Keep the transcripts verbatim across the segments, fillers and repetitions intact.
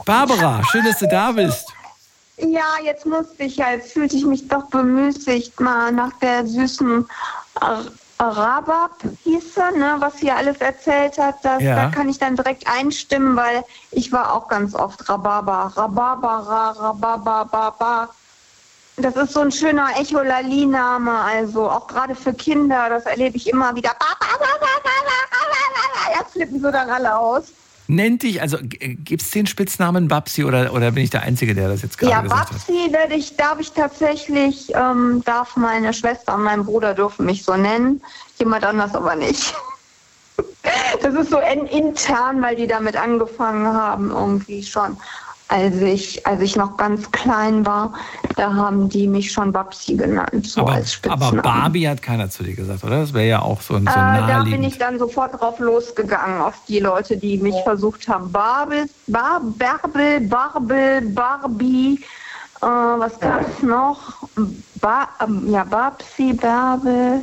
Barbara, schön, dass du da bist. Ja, jetzt musste ich ja, jetzt fühlte ich mich doch bemüßigt, mal nach der süßen Rabab hieß er, ne, was sie alles erzählt hat. Das, ja. Da kann ich dann direkt einstimmen, weil ich war auch ganz oft Rhabarber. Rhabarbara, Rhabarbaba. Das ist so ein schöner Echolali-Name, also auch gerade für Kinder, das erlebe ich immer wieder. Da flippen sie dann alle aus. Nennt dich, also gibt es den Spitznamen Babsi oder, oder bin ich der Einzige, der das jetzt gerade ja, gesagt Babsi hat? Ja, Babsi ich, darf ich tatsächlich, ähm, darf meine Schwester und mein Bruder dürfen mich so nennen, jemand anders aber nicht. Das ist so in, intern, weil die damit angefangen haben, irgendwie schon. Als ich, als ich noch ganz klein war, da haben die mich schon Babsi genannt, so aber, als Spitznamen. Aber Barbie hat keiner zu dir gesagt, oder? Das wäre ja auch so ein so äh, naheliegend. Da bin ich dann sofort drauf losgegangen, auf die Leute, die mich versucht haben. Barbel, Bar, Bärbel, Barbel, Barbie, äh, was gab's noch? Ba, ähm, ja, Babsi, Bärbel,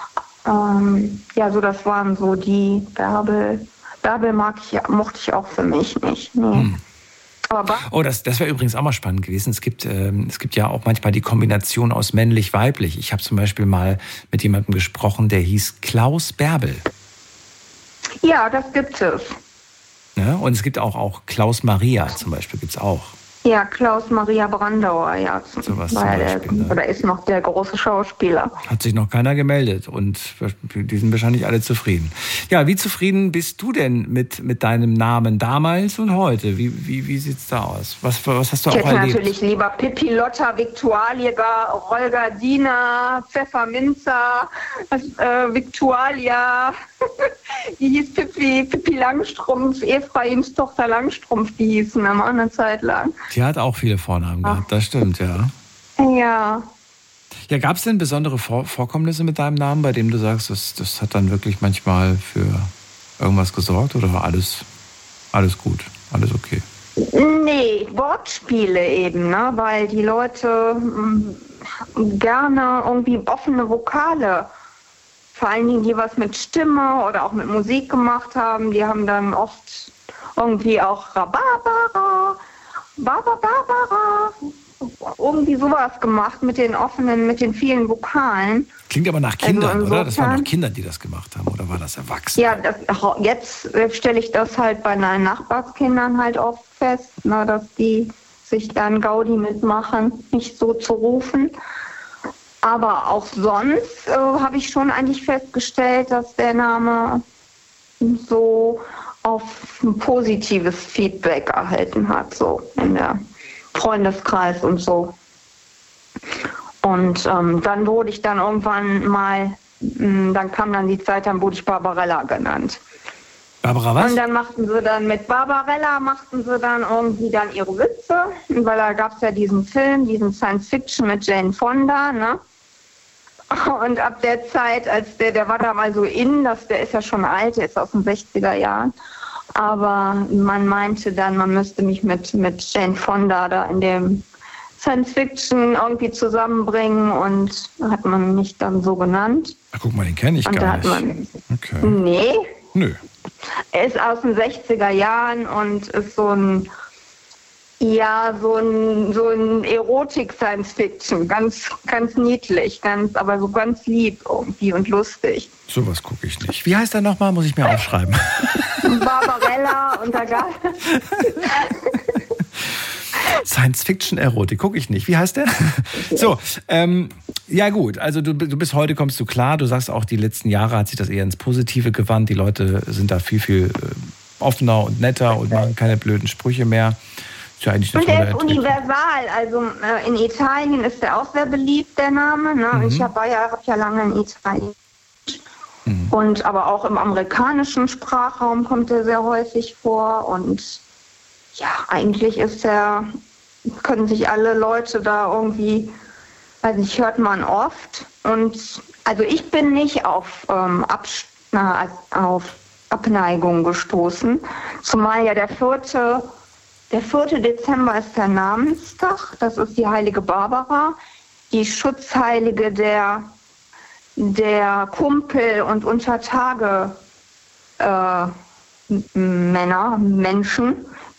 ähm, ja, so das waren so die Bärbel. Bärbel mag ich, mochte ich auch für mich nicht, nee. Hm. Oh, das, das wäre übrigens auch mal spannend gewesen. Es gibt, ähm, es gibt ja auch manchmal die Kombination aus männlich-weiblich. Ich habe zum Beispiel mal mit jemandem gesprochen, der hieß Klaus Bärbel. Ja, das gibt es. Ja, und es gibt auch, auch Klaus Maria zum Beispiel, gibt es auch. Ja, Klaus Maria Brandauer, ja. So was zum Beispiel, der, oder ist noch der große Schauspieler. Hat sich noch keiner gemeldet und die sind wahrscheinlich alle zufrieden. Ja, wie zufrieden bist du denn mit, mit deinem Namen damals und heute? Wie, wie, wie sieht's da aus? Was, was hast du ich auch erlebt? Ich hätte natürlich lieber Pippi, Lotta, Viktualia, Rolgardina, Pfefferminzer, äh, Viktualia. Die hieß Pippi, Pippi Langstrumpf, Ephraims Tochter Langstrumpf, die hießen immer eine Zeit lang. Die hat auch viele Vornamen gehabt, das stimmt, ja. Ja. Ja, gab es denn besondere Vor- Vorkommnisse mit deinem Namen, bei dem du sagst, das, das hat dann wirklich manchmal für irgendwas gesorgt oder war alles, alles gut, alles okay? Nee, Wortspiele eben, ne? Weil die Leute mh, gerne irgendwie offene Vokale, vor allen Dingen die was mit Stimme oder auch mit Musik gemacht haben, die haben dann oft irgendwie auch Rhabarbara, Barbara, Barbara, irgendwie sowas gemacht mit den offenen, mit den vielen Vokalen. Klingt aber nach Kindern, also oder? Das waren doch Kinder, die das gemacht haben, oder war das Erwachsene? Ja, das, jetzt stelle ich das halt bei meinen Nachbarskindern halt oft fest, ne, dass die sich dann Gaudi mitmachen, nicht so zu rufen. Aber auch sonst äh, habe ich schon eigentlich festgestellt, dass der Name so auf ein positives Feedback erhalten hat, so in der Freundeskreis und so. Und ähm, dann wurde ich dann irgendwann mal, mh, dann kam dann die Zeit, dann wurde ich Barbarella genannt. Barbara was? Und dann machten sie dann mit Barbarella, machten sie dann irgendwie dann ihre Witze, weil da gab es ja diesen Film, diesen Science-Fiction mit Jane Fonda, ne? Und ab der Zeit, als der, der war da mal so in, das, der ist ja schon alt, der ist aus den sechziger Jahren. Aber man meinte dann, man müsste mich mit, mit Jane Fonda da in dem Science-Fiction irgendwie zusammenbringen und hat man mich dann so genannt. Ach, guck mal, den kenne ich und gar da hat nicht. Man, okay. Nee. Nö. Er ist aus den sechziger Jahren und ist so ein, ja, so ein, so ein Erotik-Science-Fiction. Ganz, ganz niedlich, ganz, aber so ganz lieb irgendwie und lustig. Sowas gucke ich nicht. Wie heißt er nochmal? Muss ich mir aufschreiben. Barbarella und da gab Science-Fiction-Erotik, gucke ich nicht. Wie heißt der? So, ähm, ja gut, also du, du bist heute, kommst du klar, du sagst auch, die letzten Jahre hat sich das eher ins Positive gewandt, die Leute sind da viel, viel äh, offener und netter und machen keine blöden Sprüche mehr. Ist ja eigentlich eine und der ist Entwicklung. universal, also äh, in Italien ist der auch sehr beliebt, der Name. Ne? Mhm. Ich habe ja, hab ja lange in Italien. Mhm. Und aber auch im amerikanischen Sprachraum kommt er sehr häufig vor und ja, eigentlich ist er, können sich alle Leute da irgendwie, weiß nicht, hört man oft. Und also ich bin nicht auf, ähm, Abs- na, auf Abneigung gestoßen, zumal ja der vierte, der vierte Dezember ist der Namenstag, das ist die heilige Barbara, die Schutzheilige der, der Kumpel und Untertage äh, Männer, Menschen,